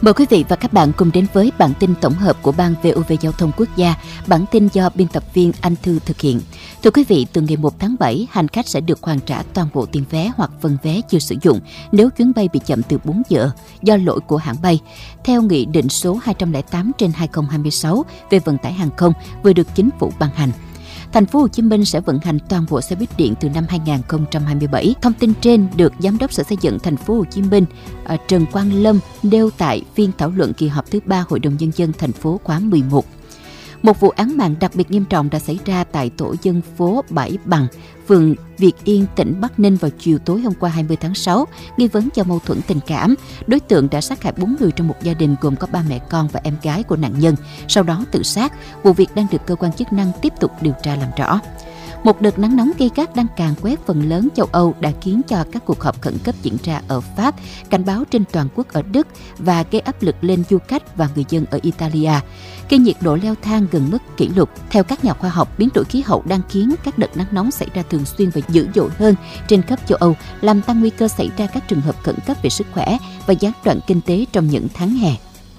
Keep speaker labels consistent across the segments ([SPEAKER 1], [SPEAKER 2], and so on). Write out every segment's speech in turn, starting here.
[SPEAKER 1] Mời quý vị và các bạn cùng đến với bản tin tổng hợp của Ban VOV Giao thông Quốc gia. Bản tin do biên tập viên Anh Thư thực hiện. Thưa quý vị, từ ngày 1 tháng 7, hành khách sẽ được hoàn trả toàn bộ tiền vé hoặc phần vé chưa sử dụng nếu chuyến bay bị chậm từ 4 giờ do lỗi của hãng bay. Theo Nghị định số 208/2026 về vận tải hàng không vừa được Chính phủ ban hành. Thành phố Hồ Chí Minh sẽ vận hành toàn bộ xe buýt điện từ năm 2027. Thông tin trên được Giám đốc Sở Xây dựng Thành phố Hồ Chí Minh Trần Quang Lâm nêu tại phiên thảo luận kỳ họp thứ 3 Hội đồng Nhân dân thành phố khóa 11. Một vụ án mạng đặc biệt nghiêm trọng đã xảy ra tại tổ dân phố Bãi Bằng, phường Việt Yên, tỉnh Bắc Ninh vào chiều tối hôm qua 20 tháng 6, nghi vấn do mâu thuẫn tình cảm. Đối tượng đã sát hại 4 người trong một gia đình gồm có 3 mẹ con và em gái của nạn nhân, sau đó tự sát. Vụ việc đang được cơ quan chức năng tiếp tục điều tra làm rõ. Một đợt nắng nóng gay gắt đang càn quét phần lớn châu Âu đã khiến cho các cuộc họp khẩn cấp diễn ra ở Pháp, cảnh báo trên toàn quốc ở Đức và gây áp lực lên du khách và người dân ở Italia. Khi nhiệt độ leo thang gần mức kỷ lục, theo các nhà khoa học, biến đổi khí hậu đang khiến các đợt nắng nóng xảy ra thường xuyên và dữ dội hơn trên khắp châu Âu, làm tăng nguy cơ xảy ra các trường hợp khẩn cấp về sức khỏe và gián đoạn kinh tế trong những tháng hè.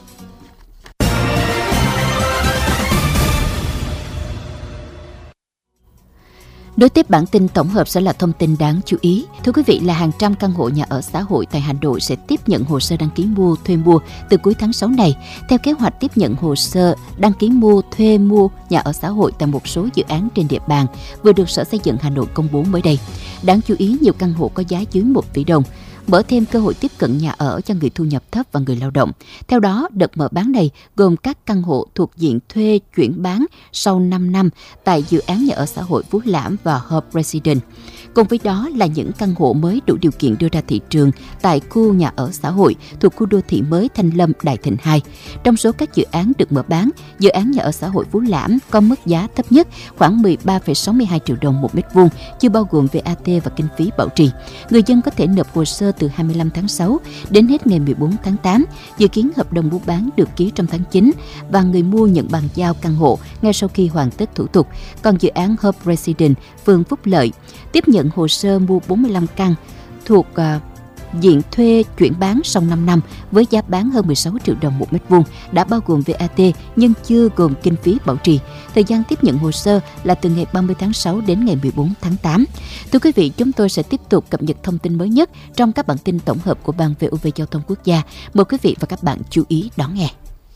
[SPEAKER 1] Đối tiếp bản tin tổng hợp sẽ là thông tin đáng chú ý. Thưa quý vị, là hàng trăm căn hộ nhà ở xã hội tại Hà Nội sẽ tiếp nhận hồ sơ đăng ký mua, thuê mua từ cuối tháng 6 này. Theo kế hoạch tiếp nhận hồ sơ đăng ký mua, thuê mua nhà ở xã hội tại một số dự án trên địa bàn vừa được Sở Xây dựng Hà Nội công bố mới đây. Đáng chú ý, nhiều căn hộ có giá dưới 1 tỷ đồng, mở thêm cơ hội tiếp cận nhà ở cho người thu nhập thấp và người lao động. Theo đó, đợt mở bán này gồm các căn hộ thuộc diện thuê chuyển bán sau 5 năm tại dự án nhà ở xã hội Phú Lãm và Hope Residence. Cùng với đó là những căn hộ mới đủ điều kiện đưa ra thị trường tại khu nhà ở xã hội thuộc khu đô thị mới Thanh Lâm, Đại Thịnh 2. Trong số các dự án được mở bán, dự án nhà ở xã hội Phú Lãm có mức giá thấp nhất khoảng 13,62 triệu đồng một mét vuông, chưa bao gồm VAT và kinh phí bảo trì. Người dân có thể nộp hồ sơ từ 25 tháng 6 đến hết ngày 14 tháng 8. Dự kiến hợp đồng mua bán được ký trong tháng 9 và người mua nhận bàn giao căn hộ ngay sau khi hoàn tất thủ tục. Còn dự án Hope Residence, phường Phúc Lợi, tiếp nhận hồ sơ mua 45 căn thuộc diện thuê chuyển bán sau 5 năm với giá bán hơn 16 triệu đồng một mét vuông, đã bao gồm VAT nhưng chưa gồm kinh phí bảo trì. Thời gian tiếp nhận hồ sơ là từ ngày 30 tháng 6 đến ngày 14 tháng 8. Thưa quý vị, chúng tôi sẽ tiếp tục cập nhật thông tin mới nhất trong các bản tin tổng hợp của Ban VOV Giao thông Quốc gia. Mời quý vị và các bạn chú ý đón nghe.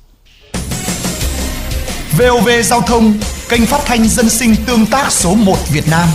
[SPEAKER 2] VOV Giao thông, kênh phát thanh dân sinh tương tác số 1 Việt Nam.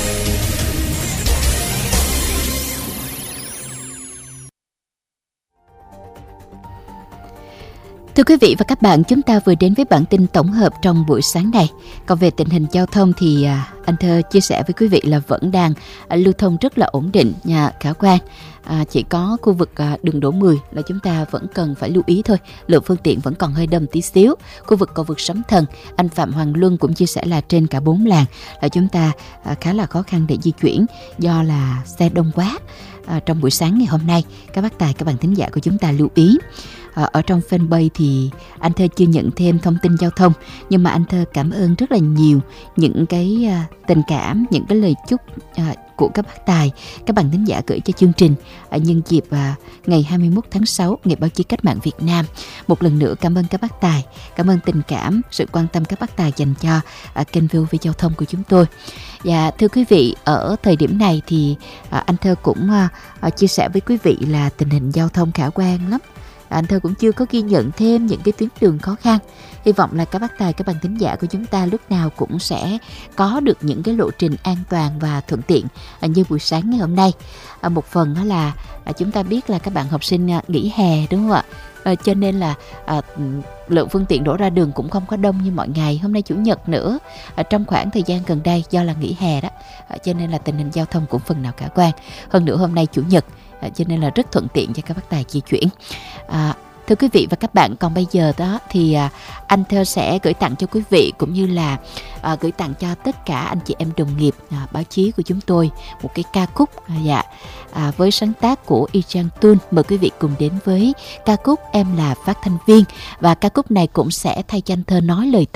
[SPEAKER 1] Thưa quý vị và các bạn, chúng ta vừa đến với bản tin tổng hợp trong buổi sáng này. Còn về tình hình giao thông thì anh Thơ chia sẻ với quý vị là vẫn đang lưu thông rất là ổn định, khả quan. Chỉ có khu vực đường Đỗ 10 là chúng ta vẫn cần phải lưu ý thôi. Lượng phương tiện vẫn còn hơi đông tí xíu. Khu vực cầu vượt Sóng Thần, anh Phạm Hoàng Luân cũng chia sẻ là trên cả 4 làn là chúng ta khá là khó khăn để di chuyển do là xe đông quá. Trong buổi sáng ngày hôm nay, các bác tài, các bạn thính giả của chúng ta lưu ý. Ở trong fanpage thì anh Thơ chưa nhận thêm thông tin giao thông, nhưng mà anh Thơ cảm ơn rất là nhiều những cái tình cảm, những cái lời chúc của các bác tài, các bạn thính giả gửi cho chương trình nhân dịp ngày 21 tháng 6, ngày báo chí cách mạng Việt Nam. Một lần nữa cảm ơn các bác tài, cảm ơn tình cảm, sự quan tâm các bác tài dành cho kênh VOV Giao thông của chúng tôi. Và thưa quý vị, ở thời điểm này thì anh Thơ cũng chia sẻ với quý vị là tình hình giao thông khả quan lắm. Anh Thơ cũng chưa có ghi nhận thêm những cái tuyến đường khó khăn. Hy vọng là các bác tài, các bạn thính giả của chúng ta lúc nào cũng sẽ có được những cái lộ trình an toàn và thuận tiện như buổi sáng ngày hôm nay. Một phần đó là chúng ta biết là các bạn học sinh nghỉ hè, đúng không ạ? Cho nên là lượng phương tiện đổ ra đường cũng không có đông như mọi ngày. Hôm nay Chủ nhật nữa, trong khoảng thời gian gần đây do là nghỉ hè đó, cho nên là tình hình giao thông cũng phần nào khả quan. Hơn nữa hôm nay Chủ nhật, cho nên là rất thuận tiện cho các bác tài di chuyển. Thưa quý vị và các bạn, còn bây giờ đó thì anh Thơ sẽ gửi tặng cho quý vị cũng như là gửi tặng cho tất cả anh chị em đồng nghiệp báo chí của chúng tôi một cái ca khúc với sáng tác của Y Chang Tun. Mời quý vị cùng đến với ca khúc Em Là Phát Thanh Viên, và ca khúc này cũng sẽ thay cho anh Thơ nói lời